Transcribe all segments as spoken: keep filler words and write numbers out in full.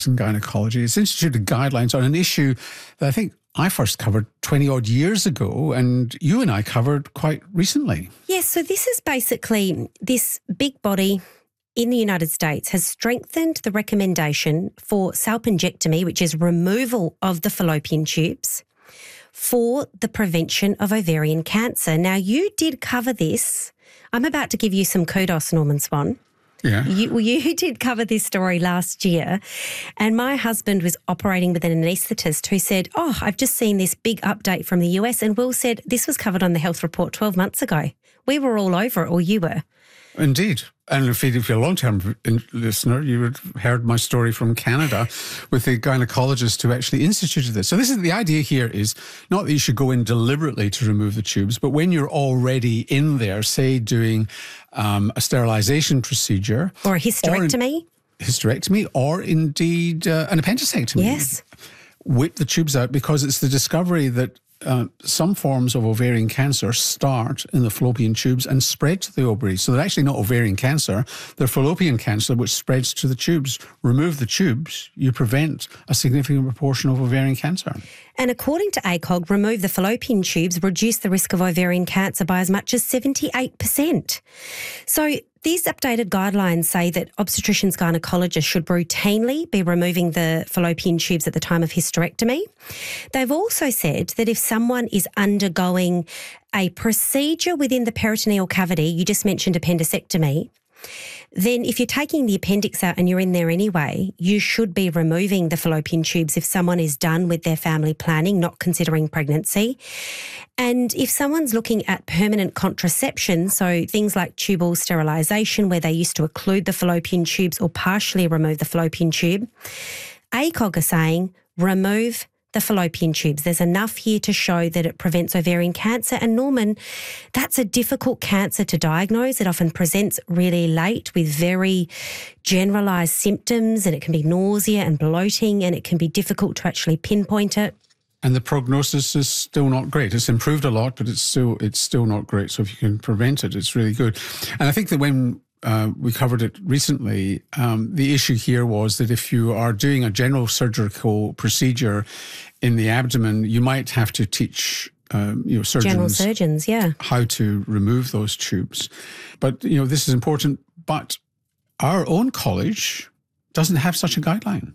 in gynecology. It's instituted guidelines on an issue that I think I first covered twenty odd years ago, and you and I covered quite recently. Yes, so this is basically this big body in the United States has strengthened the recommendation for salpingectomy, which is removal of the fallopian tubes, for the prevention of ovarian cancer. Now, you did cover this. I'm about to give you some kudos, Norman Swan. Yeah. You, you did cover this story last year, and my husband was operating with an anaesthetist who said, oh, I've just seen this big update from the U S, and Will said this was covered on the Health Report twelve months ago. We were all over it, or you were. Indeed. And if you're a long-term listener, you would have heard my story from Canada with the gynecologist who actually instituted this. So this is the idea here is not that you should go in deliberately to remove the tubes, but when you're already in there, say doing um, a sterilisation procedure. Or a hysterectomy. Or hysterectomy or indeed uh, an appendicectomy. Yes. Whip the tubes out because it's the discovery that Uh, some forms of ovarian cancer start in the fallopian tubes and spread to the ovaries. So they're actually not ovarian cancer, they're fallopian cancer which spreads to the tubes. Remove the tubes, you prevent a significant proportion of ovarian cancer. And according to A C O G, remove the fallopian tubes, reduce the risk of ovarian cancer by as much as seventy-eight percent. So these updated guidelines say that obstetricians gynecologists should routinely be removing the fallopian tubes at the time of hysterectomy. They've also said that if someone is undergoing a procedure within the peritoneal cavity, you just mentioned appendicectomy, then if you're taking the appendix out and you're in there anyway, you should be removing the fallopian tubes if someone is done with their family planning, not considering pregnancy. And if someone's looking at permanent contraception, so things like tubal sterilisation, where they used to occlude the fallopian tubes or partially remove the fallopian tube, A C O G are saying remove the fallopian tubes. There's enough here to show that it prevents ovarian cancer. And Norman, that's a difficult cancer to diagnose. It often presents really late with very generalised symptoms, and it can be nausea and bloating, and it can be difficult to actually pinpoint it. And the prognosis is still not great. It's improved a lot, but it's still it's still not great. So if you can prevent it, it's really good. And I think that when Uh, we covered it recently. Um, the issue here was that if you are doing a general surgical procedure in the abdomen, you might have to teach um, you know, surgeons, general surgeons, yeah, how to remove those tubes. But you know, this is important. But our own college doesn't have such a guideline.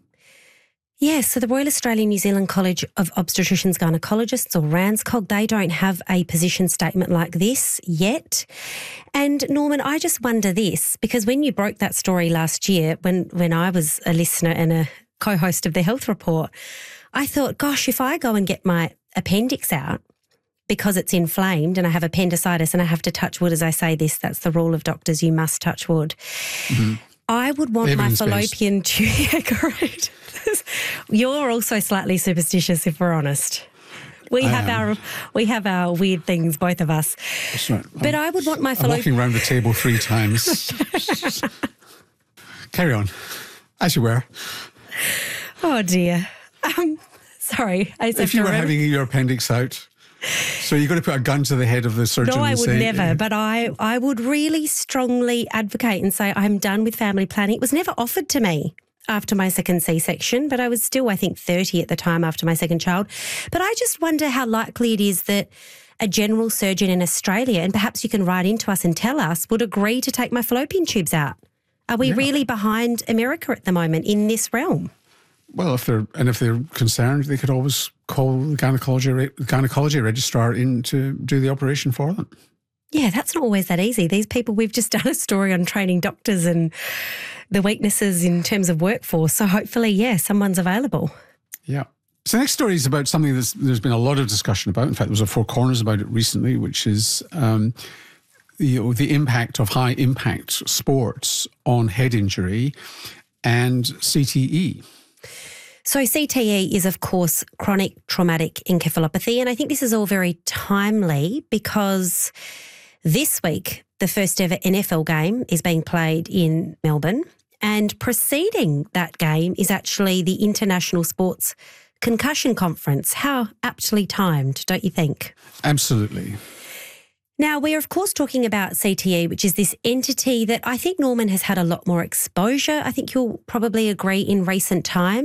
Yes, so the Royal Australian New Zealand College of Obstetricians Gynecologists, or RANZCOG, they don't have a position statement like this yet. And Norman, I just wonder this, because when you broke that story last year, when, when I was a listener and a co-host of the Health Report, I thought, gosh, if I go and get my appendix out because it's inflamed and I have appendicitis and I have to touch wood, as I say this, that's the rule of doctors, you must touch wood. Mm-hmm. I would want my fallopian tube. Yeah, correct. You're also slightly superstitious, if we're honest. We I have am. our we have our weird things, both of us. That's right. But I'm, I would want my I'm fallopian. walking around the table three times. Carry on, as you were. Oh dear. Um, sorry. I just if you were remember. having your appendix out. So you're going to put a gun to the head of the surgeon? No, I and would say, never. But I, I would really strongly advocate and say I'm done with family planning. It was never offered to me after my second C-section, but I was still, I think, thirty at the time after my second child. But I just wonder how likely it is that a general surgeon in Australia, and perhaps you can write into us and tell us, would agree to take my fallopian tubes out. Are we yeah. really behind America at the moment in this realm? Well, if they're and if they're concerned, they could always call the gynecology gynecology registrar in to do the operation for them. Yeah, that's not always that easy. These people, we've just done a story on training doctors and the weaknesses in terms of workforce. So hopefully, yeah, someone's available. Yeah. So the next story is about something that's, there's been a lot of discussion about. In fact, there was a Four Corners about it recently, which is um, you know, the impact of high impact sports on head injury and C T E. So C T E is, of course, chronic traumatic encephalopathy. And I think this is all very timely because this week, the first ever N F L game is being played in Melbourne. And preceding that game is actually the International Sports Concussion Conference. How aptly timed, don't you think? Absolutely. Now, we're of course talking about C T E, which is this entity that I think Norman has had a lot more exposure. I think you'll probably agree in recent times.